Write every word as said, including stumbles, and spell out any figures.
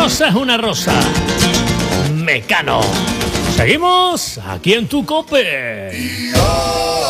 rosa es una rosa. Mecano. Seguimos aquí en tu COPE.